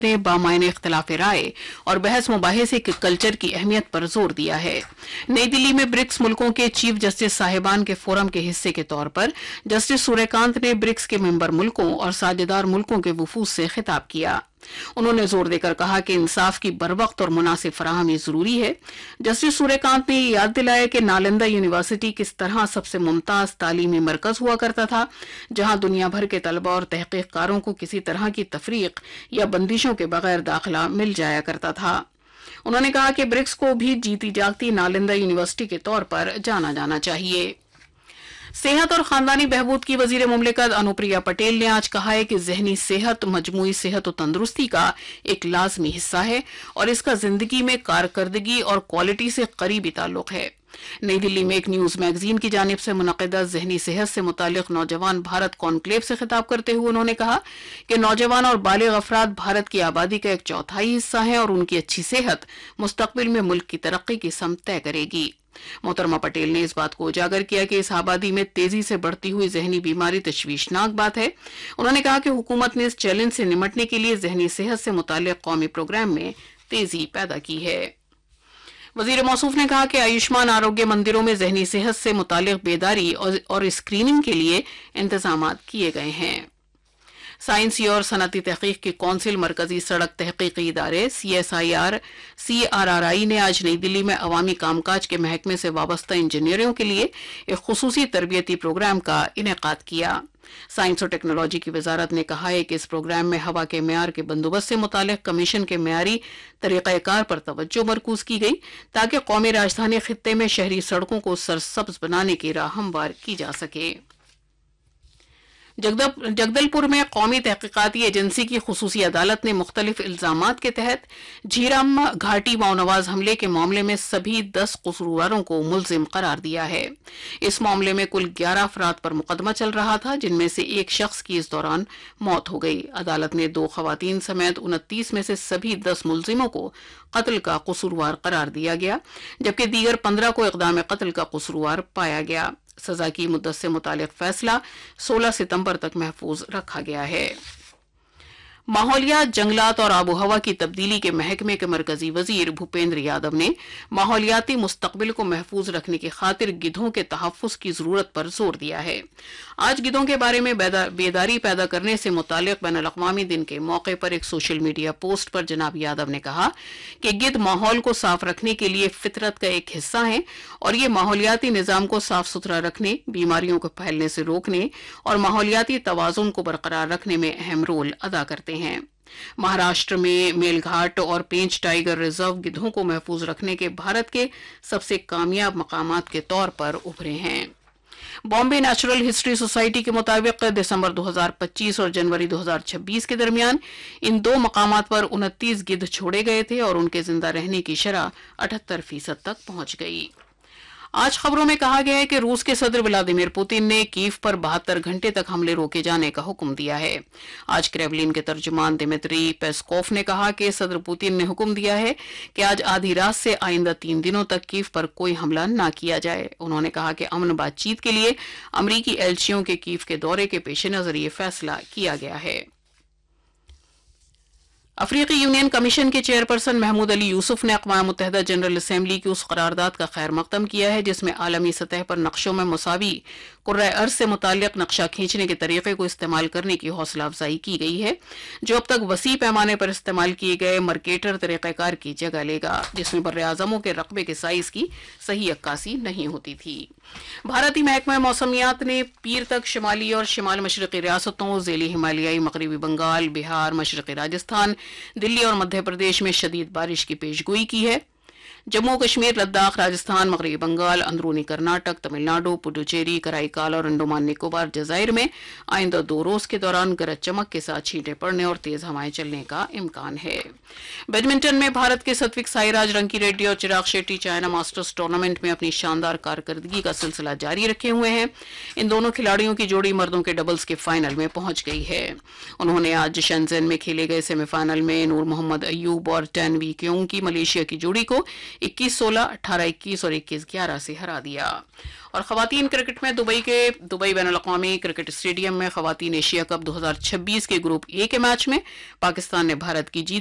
نے बामायने इख्तिलाफ राय और बहस मुबाहिसे के कल्चर की अहमियत पर जोर दिया है। नई दिल्ली में ब्रिक्स मुल्कों के चीफ जस्टिस साहिबान के फोरम के हिस्से के तौर पर जस्टिस सूर्यकांत ने ब्रिक्स के मेंबर मुल्कों और साझेदार मुल्कों के वफूद से खिताब किया। उन्होंने जोर देकर कहा कि इंसाफ की बरवक्त और मुनासिब फराहमी जरूरी है। जस्टिस सूर्यकांत ने याद दिलाया कि नालंदा यूनिवर्सिटी किस तरह सबसे मुमताज तालीमी मरकज हुआ करता था, जहां दुनिया भर के तलबा और तहकीककारों को किसी तरह की तफरीक या बंदिशों के बगैर दाखिला मिल जाया करता था। उन्होंने कहा कि ब्रिक्स को भी जीती जागती नालंदा यूनिवर्सिटी के तौर पर जाना जाना चाहिए। सेहत और खानदानी बहबूद की वजीर मुमलिकत अनुप्रिया पटेल ने आज कहा है कि जहनी सेहत मजमूई सेहत और तंदुरुस्ती का एक लाजमी हिस्सा है और इसका जिंदगी में कारकर्दगी और क्वालिटी से करीबी ताल्लुक है। नई दिल्ली में एक न्यूज मैगजीन की जानिब से मुनक़िदा जहनी सेहत से मुतालिक नौजवान भारत कॉन्क्लेव से खिताब करते हुए उन्होंने कहा कि नौजवान और बालिग अफराद भारत की आबादी का एक चौथाई हिस्सा है और उनकी अच्छी सेहत मुस्तकबिल में मुल्क की तरक्की की सम तय करेगी। मोहतरमा पटेल ने इस बात को उजागर किया कि इस आबादी में तेजी से बढ़ती हुई जहनी बीमारी तशवीशनाक बात है। उन्होंने कहा कि हुकूमत ने इस चैलेंज से निमटने के लिए जहनी सेहत से मुतालिक कौमी प्रोग्राम में तेजी पैदा की है। वजीर मौसूफ ने कहा कि आयुष्मान आरोग्य मंदिरों में जहनी सेहत से मुतालिक बेदारी और स्क्रीनिंग के लिए इंतजाम किए गए हैं। साइंसी और सनती तहकीक की कौंसिल मरकजी सड़क तहकीकी इदारे CSIR-CRRI ने आज नई दिल्ली में अवामी कामकाज के महकमे से वाबस्ता इंजीनियरों के लिए एक खुसूसी तरबियती प्रोग्राम का इनेकाद किया। साइंस और टेक्नोलॉजी की वजारत ने कहा है कि इस प्रोग्राम में हवा के मेयार के बंदोबस्त से मुतालिक कमीशन के मेयारी तरीक़ाकार पर तवज्जो मरकूज की गई ताकि कौमी राजधानी खित्ते में शहरी सड़कों को सरसब्ज बनाने की राह हमवार की जा सके। जगदलपुर में कौमी तहकीकाती एजेंसी की खुसूसी अदालत ने मुख्तलिफ इल्जामात के तहत झीरम घाटी माओनवाज हमले के मामले में सभी 10 कसूरवारों को मुल्जिम करार दिया है। इस मामले में कुल 11 अफराद पर मुकदमा चल रहा था, जिनमें से एक शख्स की इस दौरान मौत हो गई। अदालत ने 2 खवातीन समेत 29 में से सभी 10 मुल्जिमों को कत्ल का कसूरवार करार दिया गया, जबकि दीगर 15 को इक़दाम कत्ल का कसूरवार पाया गया। सजा की मुद्दत से मुतालिक फैसला 16 सितंबर तक महफूज रखा गया है। माहौलियात, जंगलात और आबो हवा की तब्दीली के महकमे के मरकजी वजीर भूपेंद्र यादव ने माहौलियाती मुस्तकबिल को महफूज रखने की खातिर गिद्धों के तहफ़्फ़ुज़ की जरूरत पर जोर दिया है। आज गिद्धों के बारे में बेदारी पैदा करने से मुतालिक बैनुल-अक़वामी दिन के मौके पर एक सोशल मीडिया पोस्ट पर जनाब यादव ने कहा कि गिद्ध माहौल को साफ रखने के लिए फितरत का एक हिस्सा है और ये माहौलियाती निज़ाम को साफ सुथरा रखने, बीमारियों को फैलने से रोकने और माहौलियाती तवाज़ुन को बरकरार रखने में अहम रोल अदा करते हैं। महाराष्ट्र में मेलघाट और पेंच टाइगर रिजर्व गिद्धों को महफूज रखने के भारत के सबसे कामयाब मकामात के तौर पर उभरे हैं। बॉम्बे नेचुरल हिस्ट्री सोसाइटी के मुताबिक दिसंबर 2025 और जनवरी 2026 के दरमियान इन 2 मकामात पर 29 गिद्ध छोड़े गए थे और उनके जिंदा रहने की शरह 78% तक पहुंच गई। आज खबरों में कहा गया है कि रूस के सदर व्लादिमीर पुतिन ने कीव पर 72 घंटे तक हमले रोके जाने का हुक्म दिया है। आज क्रेमलिन के तर्जुमान दिमित्री पेस्कोव ने कहा कि सदर पुतिन ने हुक्म दिया है कि आज आधी रात से आइंदा 3 दिनों तक कीव पर कोई हमला न किया जाए। उन्होंने कहा कि अमन बातचीत के लिए अमरीकी एलचियों के कीव के दौरे के पेश नजर ये फैसला किया गया है। अफ्रीकी यूनियन कमीशन के चेयरपर्सन महमूद अली यूसुफ ने अक़वाम मुत्तहिदा जनरल असम्बली की उस करारदाद का खैर मकदम किया है जिसमें आलमी सतह पर नक्शों में मुसावी कुर्रा अर्ज़ से मुताल्लिक़ नक्शा खींचने के तरीक़े को इस्तेमाल करने की हौसला अफजाई की गई है, जो अब तक वसी पैमाने पर इस्तेमाल किए गए मर्केटर तरीक़ाकार की जगह लेगा, जिसमें बर्र-ए-आज़मों के रकबे के साइज़ की सही अक्कासी नहीं होती थी। भारतीय महकमा मौसमियात ने पीर तक शिमाली और शिमाल मशरक़ी रियासतों, ज़ेली हिमालयाई मग़रिबी बंगाल, बिहार, मशरक़ी राजस्थान, दिल्ली और मध्य प्रदेश में शदीद बारिश की पेशगोई की है। जम्मू कश्मीर, लद्दाख, राजस्थान, मग़रिबी बंगाल, अंदरूनी कर्नाटक, तमिलनाडु, पुडुचेरी, कराईकाल और अंडमान निकोबार जज़ायर में आइंदा 2 रोज के दौरान गरज चमक के साथ छींटे पड़ने और तेज हवाएं चलने का इम्कान है। बैडमिंटन में भारत के सात्विक साईराज रंकीरेड्डी और Chirag Shetty China masters tournament में अपनी शानदार कारकर्दगी का सिलसिला जारी रखे हुए हैं। इन दोनों खिलाड़ियों की जोड़ी मर्दों के डबल्स के फाइनल में पहुंच गई है। उन्होंने आज शेंज़ेन में खेले गए सेमीफाइनल में नूर मोहम्मद अयूब और टैन वी क्योंग की मलेशिया की जोड़ी को 21-16, 18-21 और 21-11 से हरा दिया। اور خواتین کرکٹ میں دبئی کے دبئی بین الاقوامی کرکٹ اسٹیڈیم میں خواتین ایشیا کپ 2026 کے گروپ اے کے میچ میں پاکستان نے بھارت کی جیت